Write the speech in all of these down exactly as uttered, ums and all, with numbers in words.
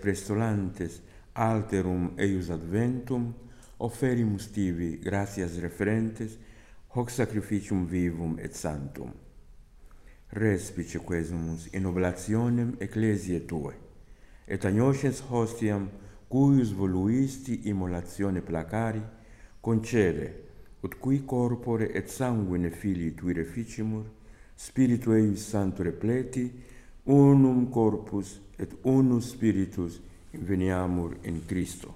prestolantes alterum eius adventum, offerimus tibi gratias referentes, hoc sacrificium vivum et santum. Respice quesumus in oblationem ecclesiae Tue, et agnoscens hostiam, cuius voluisti immolatione placari, concede, ut cui corpore et sanguine filii Tui reficimur, Spiritu eius Sancto repleti, unum corpus et unus spiritus inveniamur in Christo.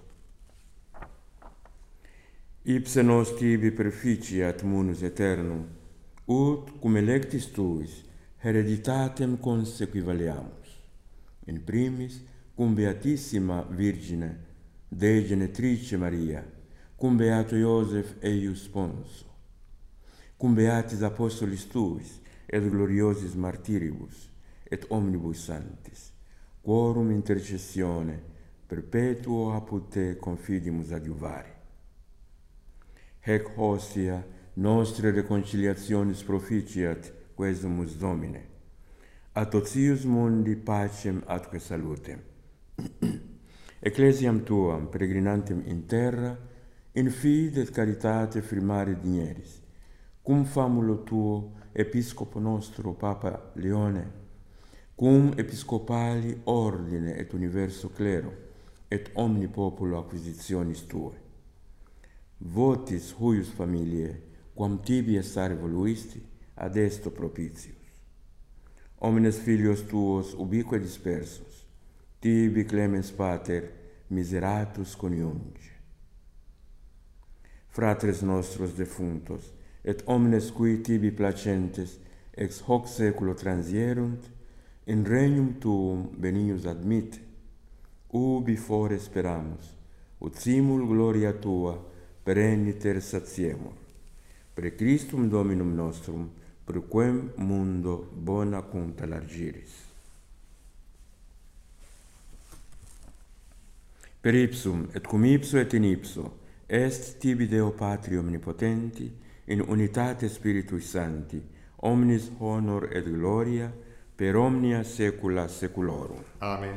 Ipse nos tibi perficiat munus aeternum, ut cum electis Tuis hereditatem consequivaleamus. In primis, cum Beatissima Virgine, Dei Genetrice Maria, cum Beato Iosef eius sponso, cum Beatis Apostolis Tuis, et gloriosis martiribus, et omnibus sanctis, quorum intercessione perpetuo apud Te confidimus adiuvari. Hec hostia nostre reconciliationis proficiat quesumus Domine, a totius mundi pacem atque salutem. Ecclesiam Tuam peregrinantem in terra, in fide et caritate firmare digneris, cum famulo Tuo Episcopo nostro Papa Leone, cum episcopali ordine et universo clero, et omni populo acquisitionis Tue. Votis huius familiae, quam tibi estare voluisti, ad esto propitius. Omnes filios Tuos ubique dispersus, tibi clemens Pater, miseratus coniunge. Fratres nostros defunctos, et omnes qui tibi placentes ex hoc saeculo transierunt, in regnum Tuum benius admite, ubi fore speramus, ut simul gloria Tua perenniter satiemur. Per Christum Dominum nostrum, per quem mundo bona cunta largiris. Per ipsum, et cum ipso et in ipso, est tibi Deo Patri omnipotenti, in unitate Spiritui Sancti, omnis honor et gloria, per omnia saecula saeculorum. Amen.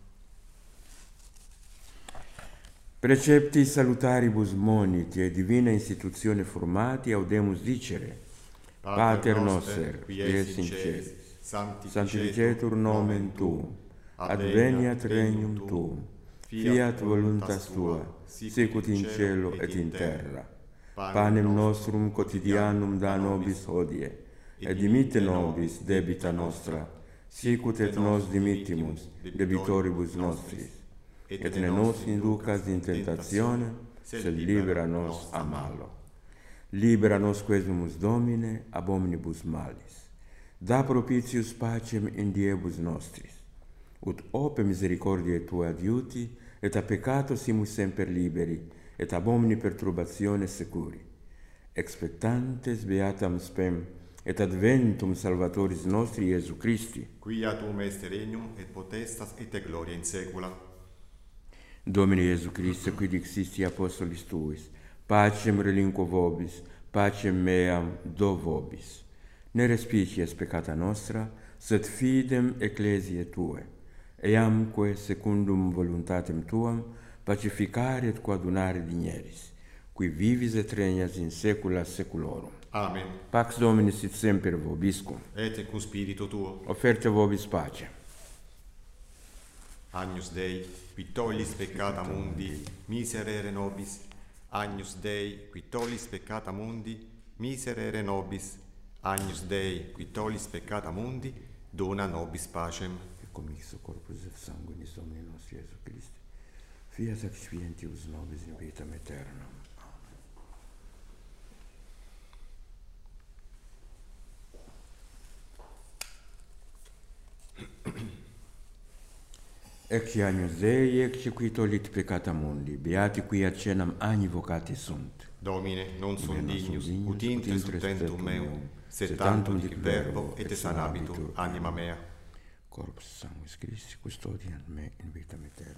Precepti salutaribus moniti et divina institutione formati audemus dicere: Pater noster, qui es in celis, sanctificetur nomen Tuum, adveniat regnum Tuum, fiat voluntas Tua, sicut in cielo et in terra. Panem nostrum quotidianum da nobis hodie, et dimitte nobis debita nostra, sicut et nos dimittimus debitoribus nostris, et ne nos inducas in tentationem, sed libera nos a malo. Libera nos quesumus Domine ab omnibus malis. Da propitius pacem in diebus nostris, ut ope misericordiae Tuae adiuti, et a peccato simus semper liberi, et ab omni perturbatione securi, expectantes beatam spem, et adventum Salvatoris nostri Iesu Christi, quia Tuum est regnum et potestas et gloria in saecula. Domine Iesu Christe, qui dixisti apostolis Tuis, pacem relinquo vobis, pacem meam do vobis. Ne respicies peccata nostra, sed fidem ecclesiae Tuae, eamque secundum voluntatem Tuam pacificare et coadunare digneris, qui vivis et regnas in saecula saeculorum. Amen. Pax Domini sit semper vobiscum. Et cum spiritu Tuo. Offerte vobis pace. Agnus Dei, qui tollis peccata mundi, miserere nobis. Agnus Dei, qui tollis peccata mundi, miserere nobis. Agnus Dei, qui tollis peccata mundi, dona nobis pacem. Et cum ixo corpus et sanguinis Domini nostri Iesu Christi, fiat expientius nobis in vitam aeternam. Ecce agnus Dei, ecce qui tollit peccata mundi, beati qui ad cenam agni vocati sunt. Domine, non sunt dignus, ut intres ut tentum meum, sed tantum dic verbo, et sanabitur anima mea. Corpus sanguis Christi custodiant me in vitam aeternam.